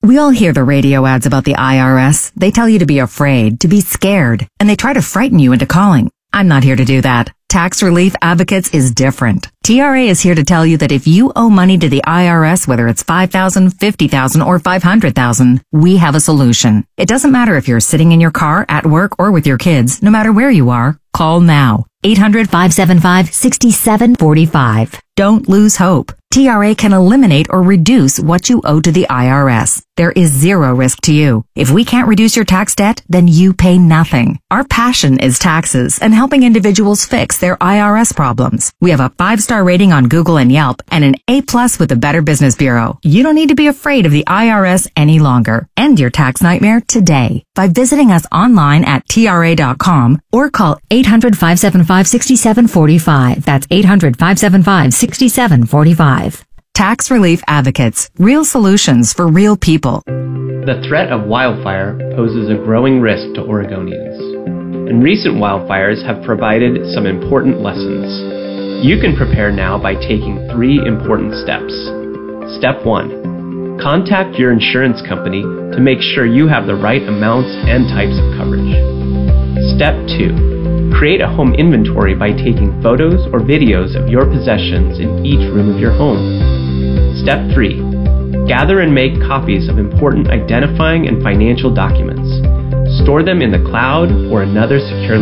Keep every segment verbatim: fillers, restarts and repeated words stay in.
We all hear the radio ads about the I R S. They tell you to be afraid, to be scared, and they try to frighten you into calling. I'm not here to do that. Tax Relief Advocates is different. T R A is here to tell you that if you owe money to the I R S, whether it's five thousand dollars, fifty thousand dollars, or five hundred thousand dollars, we have a solution. It doesn't matter if you're sitting in your car, at work, or with your kids. No matter where you are, call now. eight hundred, five seven five, six seven four five. Don't lose hope. T R A can eliminate or reduce what you owe to the I R S. There is zero risk to you. If we can't reduce your tax debt, then you pay nothing. Our passion is taxes and helping individuals fix their I R S problems. We have a five-star rating on Google and Yelp and an A plus with the Better Business Bureau. You don't need to be afraid of the I R S any longer. End your tax nightmare today by visiting us online at T R A dot com or call eight hundred, five seven five, six seven four five. That's eight hundred, five seven five, six seven four five. Tax Relief Advocates. Real solutions for real people. The threat of wildfire poses a growing risk to Oregonians, and recent wildfires have provided some important lessons. You can prepare now by taking three important steps. Step one. Contact your insurance company to make sure you have the right amounts and types of coverage. Step two. Create a home inventory by taking photos or videos of your possessions in each room of your home. Step three. Gather and make copies of important identifying and financial documents. Store them in the cloud or another secure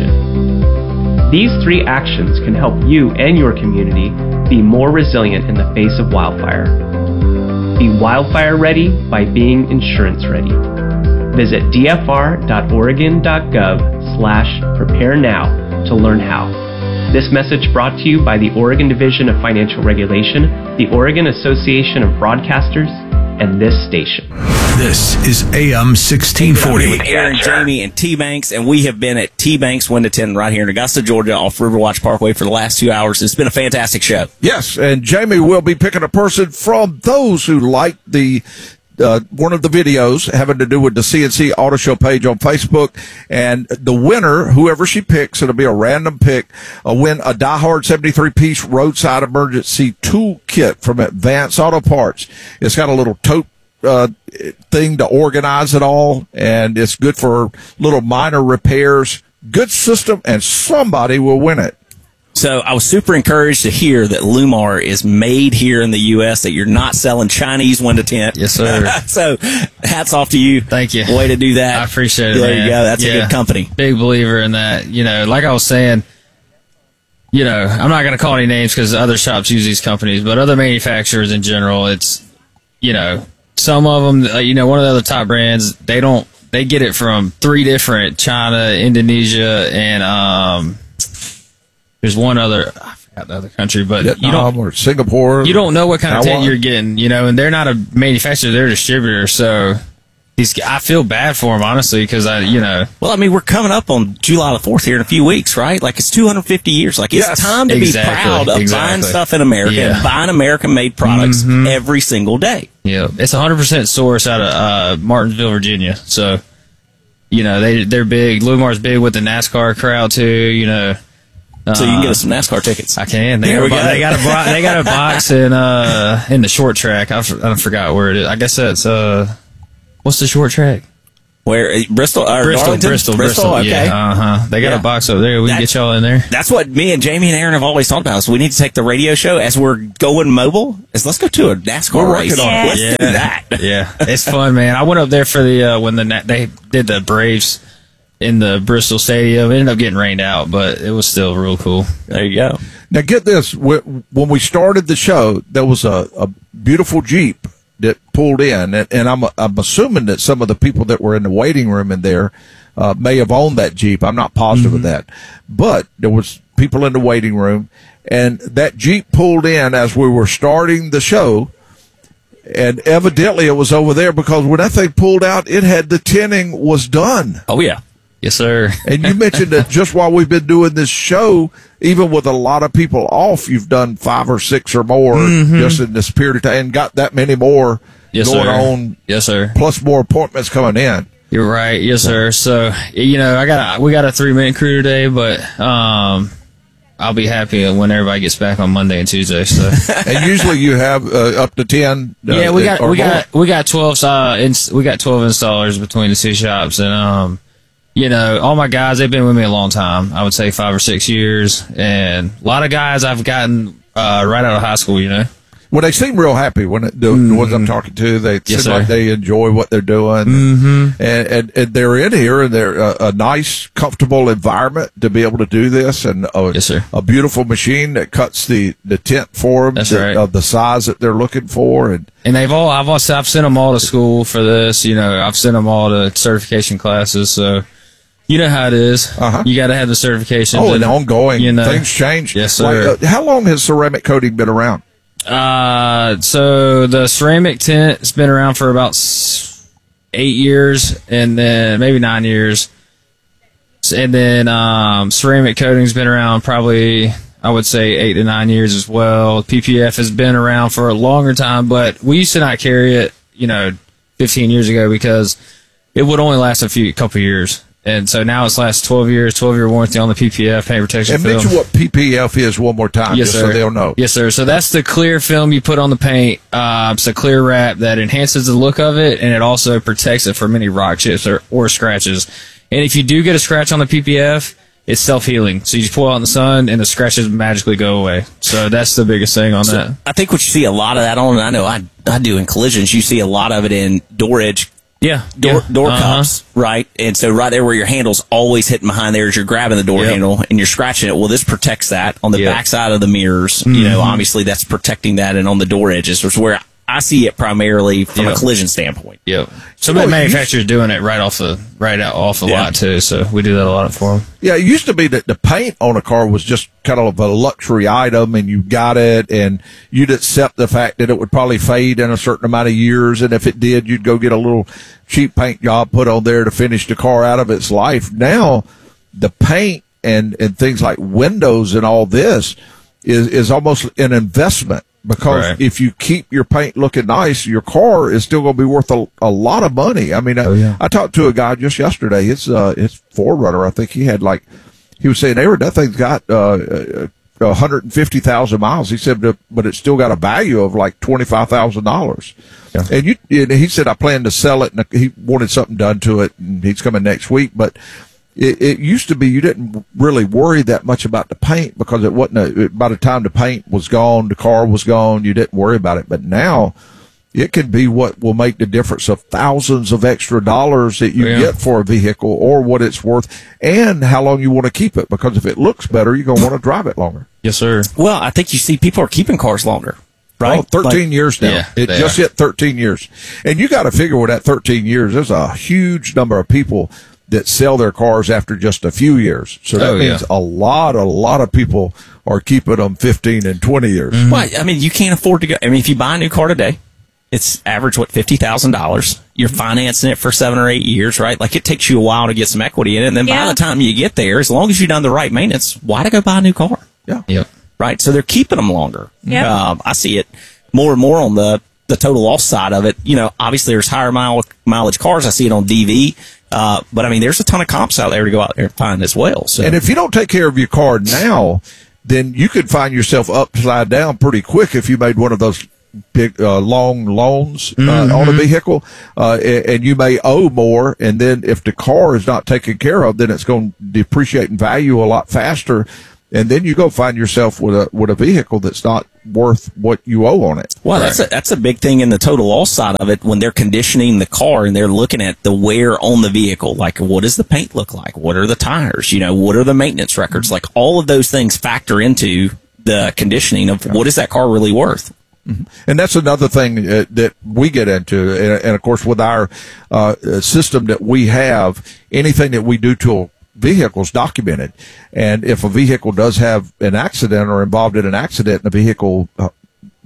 location. These three actions can help you and your community be more resilient in the face of wildfire. Be wildfire ready by being insurance ready. Visit d f r dot oregon dot gov slash prepare now to learn how. This message brought to you by the Oregon Division of Financial Regulation, the Oregon Association of Broadcasters, and this station. This is A M sixteen forty. With Aaron, Jamie, and T-Banks, and we have been at T-Banks one to ten right here in Augusta, Georgia, off Riverwatch Parkway for the last two hours. It's been a fantastic show. Yes, and Jamie will be picking a person from those who like the Uh, one of the videos having to do with the C N C Auto Show page on Facebook, and the winner, whoever she picks, it'll be a random pick, will win a diehard seventy-three piece roadside emergency toolkit from Advance Auto Parts. It's got a little tote uh, thing to organize it all, and it's good for little minor repairs. Good system, and somebody will win it. So I was super encouraged to hear that Lumar is made here in the U S, that you're not selling Chinese one to ten. Yes, sir. So hats off to you. Thank you. Way to do that. I appreciate it, There man. you go. That's yeah. a good company. Big believer in that. You know, like I was saying, you know, I'm not going to call any names because other shops use these companies, but other manufacturers in general, it's, you know, some of them, uh, you know, one of the other top brands, they don't, they get it from three different, China, Indonesia, and, um, there's one other, I forgot the other country, but Vietnam you don't, or Singapore. You don't know what kind of Taiwan. tent you're getting, you know, and they're not a manufacturer, they're a distributor. So these, I feel bad for them, honestly, because I, you know. Well, I mean, we're coming up on July the fourth here in a few weeks, right? Like, it's two hundred fifty years. Like, it's Yes, time to exactly, be proud of exactly. buying stuff in America Yeah. and buying American-made products Mm-hmm. every single day. Yeah, it's one hundred percent sourced out of uh, Martinsville, Virginia. So, you know, they, they're big. Lumar's big with the NASCAR crowd, too, you know. So you can get us some NASCAR tickets. I can. They, There got, we a, go. they got a bo- they got a box in uh in the short track. I, f- I forgot where it is. I guess that's uh what's the short track? Where uh, Bristol, or Bristol, Darlington? Bristol, Bristol. Okay. Yeah, uh huh. They got Yeah. a box over there. We can That's- get y'all in there. That's what me and Jamie and Aaron have always talked about. So we need to take the radio show as we're going mobile. Is let's go to a NASCAR We're race. working on it. Let's yeah. do that. Yeah, it's fun, man. I went up there for the uh, when the Na- they did the Braves in the Bristol Stadium. It ended up getting rained out, but it was still real cool. There you go. Now get this, when we started the show, there was a, a beautiful Jeep that pulled in, and, and I'm I'm assuming that some of the people that were in the waiting room in there uh, may have owned that Jeep. I'm not positive Mm-hmm. of that, but there was people in the waiting room, and that Jeep pulled in as we were starting the show, and evidently it was over there because when that thing pulled out, it had the tinting was done. Oh, yeah. Yes, sir. And you mentioned that just while we've been doing this show, even with a lot of people off, you've done five or six or more Mm-hmm. just in this period of time, and got that many more Yes, going sir. on, Yes, sir. plus more appointments coming in. You're right, yes, sir. So, you know, I got a, we got a three man crew today, but um, I'll be happy when everybody gets back on Monday and Tuesday. So, and usually you have uh, up to ten. Uh, yeah, we got or we more. got we got twelve. Uh, ins- we got twelve installers between the two shops, and um, you know, all my guys, they've been with me a long time. I would say five or six years, and a lot of guys I've gotten uh, right out of high school. You know. Well, they seem real happy when it, the, mm-hmm. the ones I'm talking to, they yes, seem like sir. they enjoy what they're doing. Mm-hmm. And, and, and they're in here and they're a, a nice, comfortable environment to be able to do this, and a, yes, sir. a beautiful machine that cuts the, the tent for them. That's that, right. Of the size that they're looking for. And, and they've all, I've also, I've sent them all to school for this, you know, I've sent them all to certification classes. So, you know how it is. Uh-huh. You got to have the certification. Oh, and ongoing. You know, things change. Yes, sir. Like, uh, how long has ceramic coating been around? Uh, so the ceramic tent has been around for about s- eight years, and then maybe nine years. And then um, ceramic coating's been around probably, I would say, eight to nine years as well. P P F has been around for a longer time, but we used to not carry it, you know, fifteen years ago because it would only last a few couple years. And so now it's last twelve years, twelve year warranty on the P P F, paint protection And film. mention what P P F is one more time, yes, just sir. so they'll know. Yes, sir. So that's the clear film you put on the paint. Uh, it's a clear wrap that enhances the look of it, and it also protects it from any rock chips or, or scratches. And if you do get a scratch on the P P F, it's self-healing. So you just pull it out in the sun, and the scratches magically go away. So that's the biggest thing on So that. I think what you see a lot of that on, and I know I, I do in collisions, you see a lot of it in door edge Yeah. door, yeah. door uh-huh. cups, right? And so right there where your handle's always hitting behind there as you're grabbing the door Yep. handle and you're scratching it. Well, this protects that on the Yep. back side of the mirrors. Mm-hmm. You know, obviously that's protecting that, and on the door edges, which is where I see it primarily from Yep. a collision standpoint. Yep. Some of the manufacturers doing it right off the right out off the Yeah. lot too. So we do that a lot for them. Yeah, it used to be that the paint on a car was just kind of a luxury item, and you got it, and you'd accept the fact that it would probably fade in a certain amount of years, and if it did, you'd go get a little cheap paint job put on there to finish the car out of its life. Now, the paint and, and things like windows and all this is, is almost an investment. Because Right. if you keep your paint looking nice, your car is still going to be worth a, a lot of money. I mean, I, Oh, yeah. I talked to a guy just yesterday. It's uh, it's four runner. I think he had like, he was saying, they were, that thing's got uh, one hundred fifty thousand miles. He said, but it's still got a value of like twenty-five thousand dollars. Yeah. And you, and he said, I plan to sell it, and he wanted something done to it, and he's coming next week. But It, it used to be you didn't really worry that much about the paint because it wasn't a, it, by the time the paint was gone, the car was gone, you didn't worry about it. But now it can be what will make the difference of thousands of extra dollars that you Yeah. get for a vehicle, or what it's worth, and how long you want to keep it. Because if it looks better, you're going to want to drive it longer. Yes, sir. Well, I think you see people are keeping cars longer, right? Oh, thirteen Like- years now. Yeah, it they just are. hit thirteen years. And you got to figure with that thirteen years, there's a huge number of people that sell their cars after just a few years. So that Oh, means yeah. a lot, a lot of people are keeping them fifteen and twenty years. Mm-hmm. Well, I mean, you can't afford to go. I mean, if you buy a new car today, it's average, what, fifty thousand dollars. You're financing it for seven or eight years, right? Like, it takes you a while to get some equity in it. And then Yeah. by the time you get there, as long as you've done the right maintenance, why to go buy a new car? Yeah. Yep. Right? So they're keeping them longer. Yep. Um, I see it more and more on the, the total loss side of it. You know, obviously there's higher mile, mileage cars. I see it on D V. Uh, but I mean, there's a ton of comps out there to go out there and find as well. So, And if you don't take care of your car now, then you could find yourself upside down pretty quick if you made one of those big, uh, long loans uh, Mm-hmm. on a vehicle, uh, and, and you may owe more. And then if the car is not taken care of, then it's going to depreciate in value a lot faster. And then you go find yourself with a with a vehicle that's not worth what you owe on it. well, that's a, that's a big thing in the total loss side of it when they're conditioning the car and they're looking at the wear on the vehicle. Like, what does the paint look like? What are the tires? You know, what are the maintenance records? Like, all of those things factor into the conditioning of what is that car really worth? And that's another thing uh, that we get into. And, and of course, with our uh, system that we have, anything that we do to a vehicle is documented. And if a vehicle does have an accident or involved in an accident and the vehicle uh,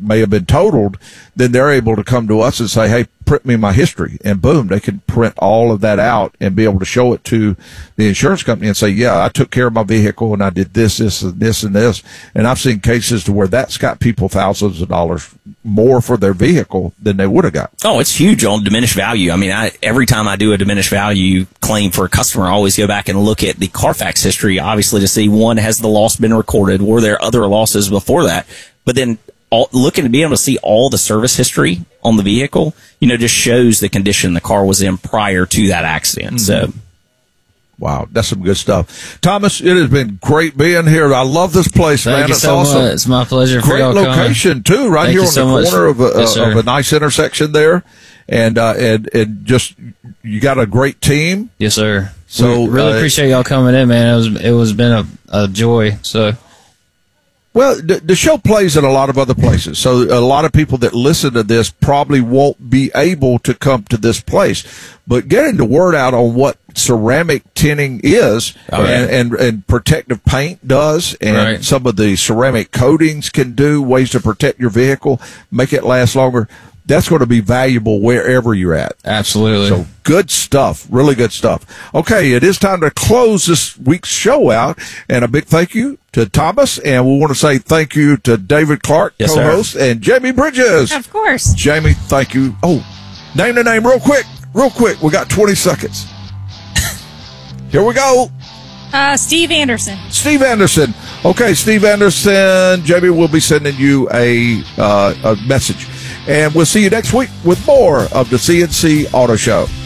may have been totaled, then they're able to come to us and say, hey, print me my history. And boom, they can print all of that out and be able to show it to the insurance company and say, yeah, I took care of my vehicle and I did this, this, and this, and this. And I've seen cases to where that's got people thousands of dollars more for their vehicle than they would have got. Oh, it's huge on diminished value. I mean, I, every time I do a diminished value claim for a customer, I always go back and look at the Carfax history, obviously, to see, one, has the loss been recorded? Were there other losses before that? But then all, looking to be able to see all the service history on the vehicle, you know, just shows the condition the car was in prior to that accident. Mm-hmm. So, wow, that's some good stuff. Thomas, it has been great being here. I love this place, Thank man. you It's so awesome. much. It's my pleasure. For Great y'all location coming. too, right Thank here you on so the much. corner of a, Yes, of a nice intersection there, and uh, and and just you got a great team. Yes, sir. So we really uh, appreciate y'all coming in, man. It was it was been a, a joy. So. Well, the, the show plays in a lot of other places, so a lot of people that listen to this probably won't be able to come to this place. But getting the word out on what ceramic tinting is, oh, yeah. and, and and protective paint does, and right. some of the ceramic coatings can do, ways to protect your vehicle, make it last longer, that's going to be valuable wherever you're at. Absolutely. So good stuff, really good stuff. Okay, it is time to close this week's show out, and a big thank you to Thomas, and we want to say thank you to David Clark, yes, co-host, sir. and Jamie Bridges. Of course. Jamie, thank you. Oh, name the name real quick, real quick. We got twenty seconds. Here we go. Uh, Steve Anderson. Steve Anderson. Okay, Steve Anderson. Jamie will be sending you a uh, a message. And we'll see you next week with more of the C N C Auto Show.